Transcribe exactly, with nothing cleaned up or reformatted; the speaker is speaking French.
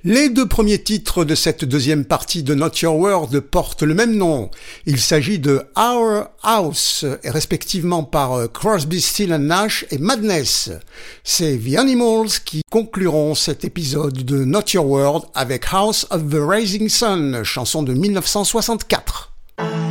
Les deux premiers titres de cette deuxième partie de Not Your World portent le même nom. Il s'agit de Our House, respectivement par Crosby, Still and Nash et Madness. C'est The Animals qui concluront cet épisode de Not Your World avec House of the Rising Sun, chanson de mille neuf cent soixante-quatre.